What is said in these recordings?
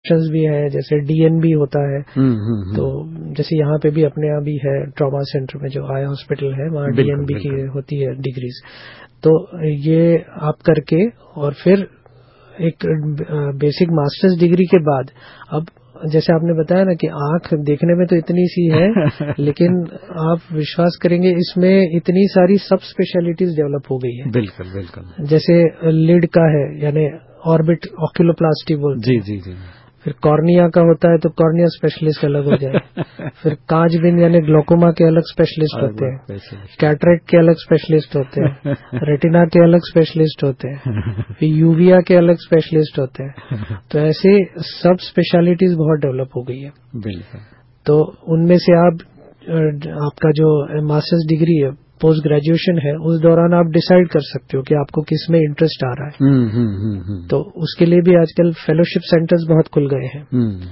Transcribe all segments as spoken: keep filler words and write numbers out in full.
Options भी है, जैसे डीएन भी होता है। हम्म, हम्म, तो जैसे यहाँ पे भी अपने यहाँ भी है ट्रॉमा सेंटर में जो आई हॉस्पिटल है, वहाँ डीएनबी की होती है डिग्रीज। तो ये आप करके और फिर एक बेसिक मास्टर्स डिग्री के बाद, अब जैसे आपने बताया ना कि आंख देखने में तो इतनी सी है लेकिन आप विश्वास करेंगे इसमें इतनी सारी सब स्पेशलिटीज डेवलप हो गई है। बिल्कुल बिल्कुल। जैसे लिड का है, यानी ऑर्बिट ऑक्यूलोप्लास्टी बोलते हैं। जी जी जी। फिर कॉर्निया का होता है तो कॉर्निया स्पेशलिस्ट अलग हो जाए। फिर कांचबीन यानी ग्लोकोमा के अलग स्पेशलिस्ट होते हैं। कैटरेक्ट के अलग स्पेशलिस्ट होते हैं। रेटिना के अलग स्पेशलिस्ट होते हैं। फिर यूविया के अलग स्पेशलिस्ट होते हैं। तो ऐसे सब स्पेशलिटीज बहुत डेवलप हो गई है। बिल्कुल। तो उनमें से आप आपका जो मास्टर्स डिग्री है, पोस्ट ग्रेजुएशन है, उस दौरान आप डिसाइड कर सकते हो कि आपको किस में इंटरेस्ट आ रहा है। हुँ, हुँ, हुँ, हुँ. तो उसके लिए भी आजकल फेलोशिप सेंटर्स बहुत खुल गए हैं।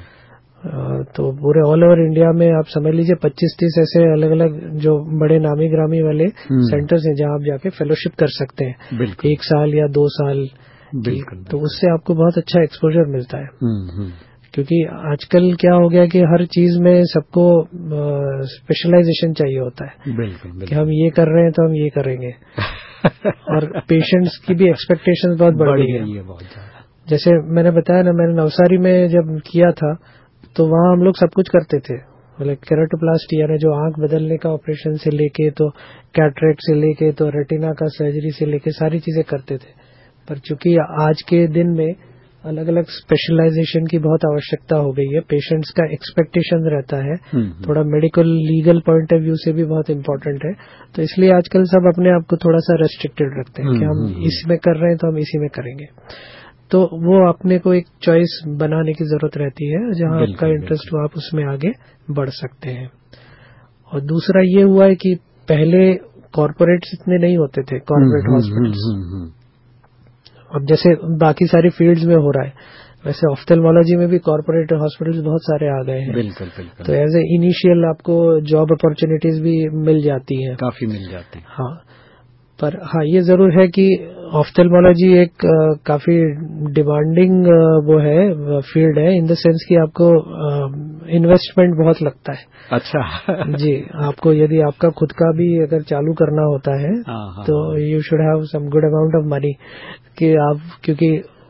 तो पूरे ऑल ओवर इंडिया में आप समझ लीजिए पच्चीस तीस ऐसे अलग अलग जो बड़े नामी ग्रामी वाले सेंटर्स हैं जहां आप जाके फेलोशिप कर सकते हैं, एक साल या दो साल। बिल्कुल। तो उससे आपको बहुत अच्छा एक्सपोजर मिलता है। हुँ, हुँ. क्योंकि आजकल क्या हो गया कि हर चीज में सबको स्पेशलाइजेशन चाहिए होता है। बिल्कुल, बिल्कुल। कि हम ये कर रहे हैं तो हम ये करेंगे। और पेशेंट्स की भी एक्सपेक्टेशंस बहुत बढ़ गई है। जैसे मैंने बताया ना, मैंने नवसारी में जब किया था तो वहाँ हम लोग सब कुछ करते थे, मतलब केराटोप्लास्टी यानी जो आंख बदलने का ऑपरेशन से लेके तो कैटरेक्ट से लेके तो रेटिना का सर्जरी से लेके सारी चीजें करते थे। पर चूंकि आज के दिन में अलग अलग स्पेशलाइजेशन की बहुत आवश्यकता हो गई है, पेशेंट्स का एक्सपेक्टेशन रहता है, थोड़ा medical legal point of view से भी बहुत इम्पोर्टेंट है। तो इसलिए आजकल सब अपने आप को थोड़ा सा रेस्ट्रिक्टेड रखते हैं कि हम इसमें कर रहे हैं तो हम इसी में करेंगे। तो वो अपने को एक चॉइस बनाने की जरूरत रहती है, जहां आपका इंटरेस्ट हो आप उसमें आगे बढ़ सकते हैं। और दूसरा ये हुआ है कि पहले कॉर्पोरेट्स इतने नहीं होते थे, कॉर्पोरेट हॉस्पिटल्स। अब जैसे बाकी सारी फील्ड्स में हो रहा है, वैसे ऑफ्थेल्मोलॉजी में भी कॉर्पोरेट हॉस्पिटल्स बहुत सारे आ गए हैं। बिल्कुल बिल्कुल। तो एज ए इनिशियल आपको जॉब अपॉर्चुनिटीज भी मिल जाती हैं, काफी मिल जाती हैं। हाँ, पर हाँ ये जरूर है कि ऑफ्थेल्मोलॉजी एक आ, काफी डिमांडिंग वो है फील्ड है, इन द सेंस कि आपको इन्वेस्टमेंट बहुत लगता है। अच्छा। जी, आपको यदि आपका खुद का भी अगर चालू करना होता है तो you should have some good amount of money, कि आप, क्योंकि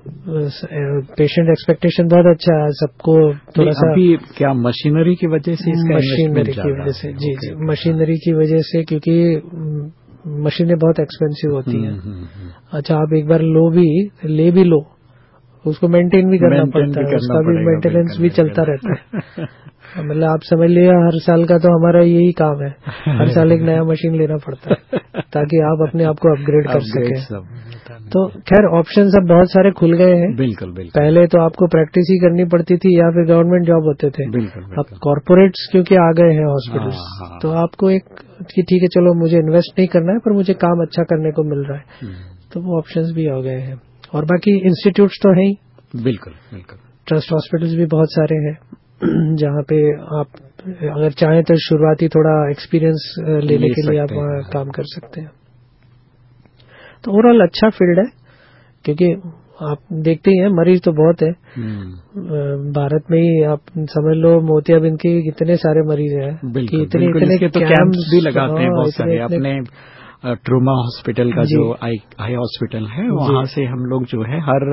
पेशेंट एक्सपेक्टेशन बहुत अच्छा है सबको थोड़ा सा। अभी क्या मशीनरी की वजह से इसका मशीनरी की वजह से, जी जी, मशीनरी की वजह से, क्योंकि मशीनें बहुत एक्सपेंसिव होती हैं। अच्छा, आप एक बार लो भी ले भी लो, उसको मेंटेन भी करना पड़ता है, उसका भी मेंटेनेंस भी चलता रहता है। मतलब आप समझ लिया हर साल का तो हमारा यही काम है, हर साल एक नया मशीन लेना पड़ता है ताकि आप अपने आप को अपग्रेड कर सकें। तो खैर ऑप्शन अब बहुत सारे खुल गए हैं। बिल्कुल बिल्कुल। पहले तो आपको प्रैक्टिस ही करनी पड़ती थी या फिर गवर्नमेंट जॉब होते थे। बिल्कुल, बिल्कुल। अब कॉर्पोरेट्स क्योंकि आ गए हैं हॉस्पिटल्स, तो आपको एक कि ठीक है चलो मुझे इन्वेस्ट नहीं करना है पर मुझे काम अच्छा करने को मिल रहा है, तो वो ऑप्शंस भी हो गए हैं। और बाकी इंस्टीट्यूट्स तो हैं ही। बिल्कुल बिल्कुल। ट्रस्ट हॉस्पिटल्स भी बहुत सारे हैं जहाँ पे आप अगर चाहें तो शुरुआती थोड़ा एक्सपीरियंस लेने के लिए आप वहाँ काम कर सकते हैं। तो ओवरऑल अच्छा फील्ड है, क्योंकि आप देखते ही हैं मरीज तो बहुत है भारत में ही। आप समझ लो मोतियाबिंद के कितने सारे मरीज हैं कि इतने इतने तो कैंप्स भी लगाते हैं बहुत सारे। अपने ट्रोमा हॉस्पिटल का जो आई आई हॉस्पिटल है, वहाँ से हम लोग जो है हर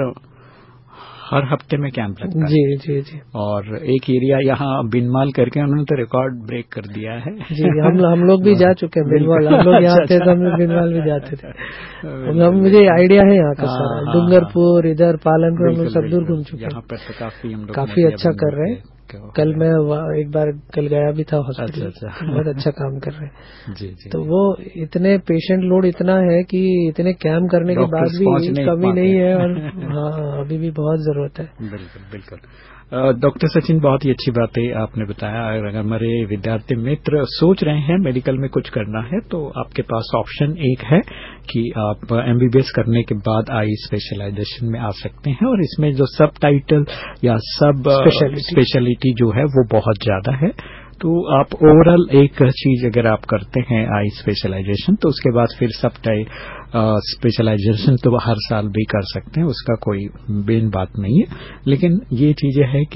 हर हफ्ते में कैंप लगता है। जी जी जी। और एक एरिया यहाँ बिनमाल करके उन्होंने तो रिकॉर्ड ब्रेक कर दिया है। जी, हम हम लोग भी जा चुके हैं बिनमाल। हम लोग यहाँ थे तो हम बिनमाल भी जाते थे। हम मुझे आइडिया है यहाँ का सारा, डूंगरपुर इधर पालनपुर हम लोग सब दूर घूम चुके हैं। यहाँ पर तो काफी हम लोग काफी अच्छा कर रहे हैं। कल मैं एक बार कल गया भी था हॉस्पिटल। अच्छा, अच्छा। बहुत अच्छा काम कर रहे हैं। जी जी। तो वो इतने पेशेंट लोड इतना है कि इतने कैम्प करने के बाद भी कमी नहीं है, और हाँ अभी भी बहुत जरूरत है। बिल्कुल बिल्कुल। डॉक्टर सचिन, बहुत ही अच्छी बात है आपने बताया। अगर हमारे विद्यार्थी मित्र सोच रहे हैं मेडिकल में कुछ करना है तो आपके पास ऑप्शन एक है कि आप एमबीबीएस करने के बाद आई स्पेशलाइजेशन में आ सकते हैं, और इसमें जो सब टाइटल या सब स्पेशलिटी जो है वो बहुत ज्यादा है। तो आप ओवरऑल एक चीज अगर आप करते हैं आई स्पेशलाइजेशन, तो उसके बाद फिर सब टाइप स्पेशलाइजेशन तो हर साल भी कर सकते हैं, उसका कोई बेन बात नहीं है। लेकिन ये चीजें है कि